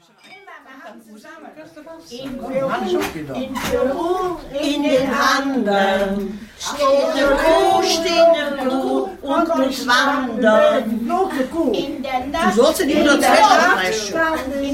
In Peru, in den Anden, steht eine Kuh und muss wandern. In der Nacht, du sollst die 102 sprechen.